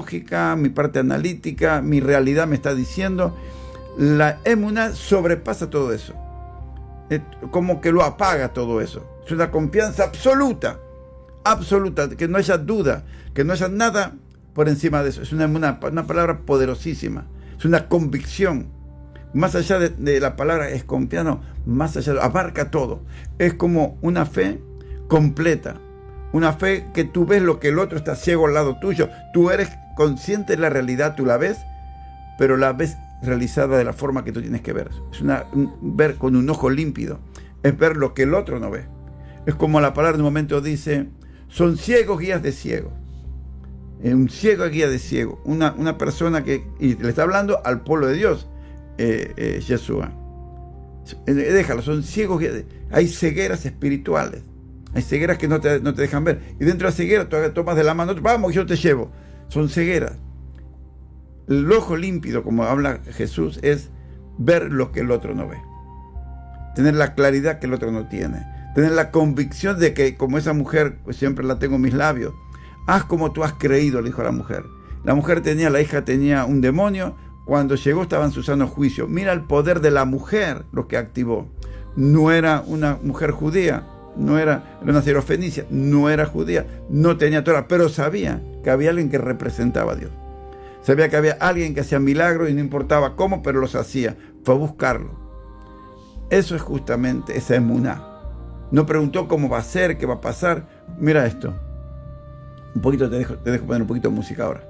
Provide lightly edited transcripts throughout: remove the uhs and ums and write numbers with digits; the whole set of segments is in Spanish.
lógica, mi parte analítica, mi realidad me está diciendo. La emuná sobrepasa todo eso. Como que lo apaga todo eso. Es una confianza absoluta, que no haya duda, que no haya nada por encima de eso. Es una palabra poderosísima, es una convicción. Más allá de la palabra es confianza, más allá, abarca todo. Es como una fe completa, una fe que tú ves lo que el otro está ciego al lado tuyo. Tú eres consciente de la realidad, tú la ves, pero la ves realizada de la forma que tú tienes que ver. Es ver con un ojo límpido, es ver lo que el otro no ve. Es como la palabra en un momento dice, son ciegos guías de ciegos. Un ciego guía de ciego, una persona y le está hablando al pueblo de Dios, Yeshua. Déjalo, son ciegos guías hay cegueras espirituales, hay cegueras que no te dejan ver, y dentro de la ceguera tú tomas de la mano, vamos, yo te llevo. Son cegueras. El ojo límpido, como habla Jesús, es ver lo que el otro no ve, tener la claridad que el otro no tiene, tener la convicción de que, como esa mujer, pues siempre la tengo en mis labios, haz como tú has creído, le dijo a la mujer. La hija tenía un demonio, cuando llegó estaba en su sano juicio. Mira el poder de la mujer, lo que activó. No era una mujer judía, era una sirofenicia, no era judía, no tenía Torah, pero sabía que había alguien que representaba a Dios. Sabía que había alguien que hacía milagros y no importaba cómo, pero los hacía. Fue a buscarlo. Eso es justamente esa emuná. No preguntó cómo va a ser, qué va a pasar. Mira esto. Te dejo poner un poquito de música ahora.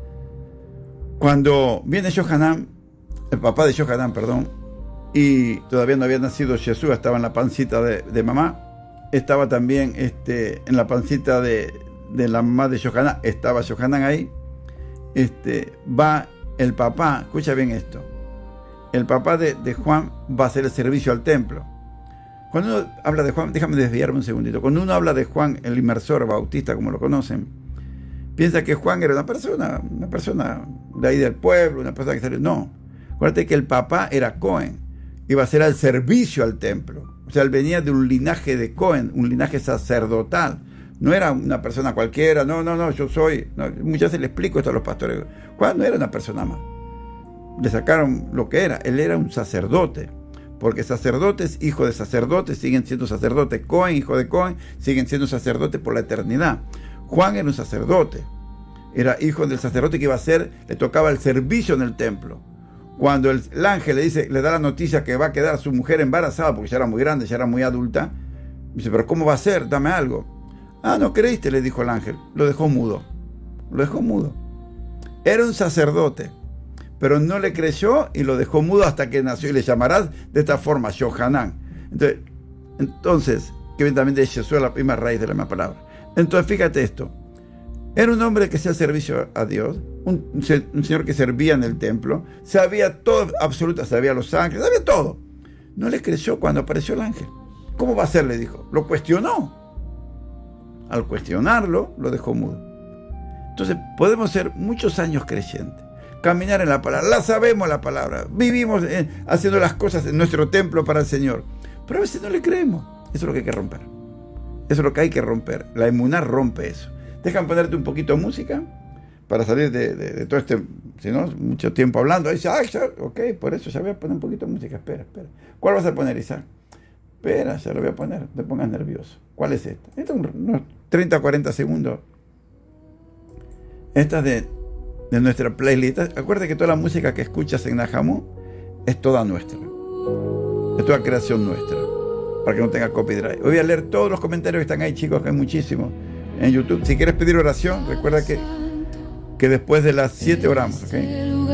Cuando viene Johanán, el papá de Johanán, y todavía no había nacido Jesús, estaba en la pancita de mamá, estaba también en la pancita de la mamá de Johanán, estaba Johanán ahí. Va el papá, escucha bien esto, el papá de Juan va a hacer el servicio al templo. Cuando uno habla de Juan, déjame desviarme un segundito, cuando uno habla de Juan el inmersor bautista, como lo conocen, piensa que Juan era una persona de ahí del pueblo, una persona que salió. No, acuérdate que el papá era Cohen, iba a hacer el servicio al templo. O sea, él venía de un linaje de Cohen, un linaje sacerdotal. No era una persona cualquiera, yo soy. No, muchas veces le explico esto a los pastores. Juan no era una persona más. Le sacaron lo que era. Él era un sacerdote. Porque sacerdotes, hijos de sacerdotes, siguen siendo sacerdotes. Cohen, hijo de Cohen, siguen siendo sacerdotes por la eternidad. Juan era un sacerdote. Era hijo del sacerdote que iba a hacer, le tocaba el servicio en el templo. Cuando el ángel le da la noticia que va a quedar su mujer embarazada, porque ya era muy grande, ya era muy adulta, dice, pero ¿cómo va a ser? Dame algo. Ah, ¿no creíste? Le dijo el ángel. Lo dejó mudo. Era un sacerdote, pero no le creyó y lo dejó mudo hasta que nació, y le llamarás de esta forma, Johanán. Entonces, que viene también de Jesús, la misma raíz de la misma palabra. Entonces, fíjate esto. Era un hombre que hacía servicio a Dios, un señor que servía en el templo, sabía todo, sabía los ángeles, sabía todo. No le creyó cuando apareció el ángel. ¿Cómo va a ser? Le dijo. Lo cuestionó. Al cuestionarlo, lo dejó mudo. Entonces, podemos ser muchos años creyentes, caminar en la palabra, la sabemos la palabra, vivimos haciendo las cosas en nuestro templo para el Señor, pero a veces no le creemos. Eso es lo que hay que romper. Eso es lo que hay que romper. La emuná rompe eso. Dejan ponerte un poquito de música para salir de todo si no, mucho tiempo hablando. Ahí dice, ok, por eso ya voy a poner un poquito de música. Espera. ¿Cuál vas a poner, Isaac? Espera, ya lo voy a poner. Te pongas nervioso. ¿Cuál es esta? Esta es unos 30 o 40 segundos. Esta es de nuestra playlist. Acuérdate que toda la música que escuchas en Nahamú es toda nuestra. Es toda creación nuestra. Para que no tenga copyright. Hoy voy a leer todos los comentarios que están ahí, chicos, que hay muchísimos en YouTube. Si quieres pedir oración, recuerda que después de las 7 oramos, ¿ok?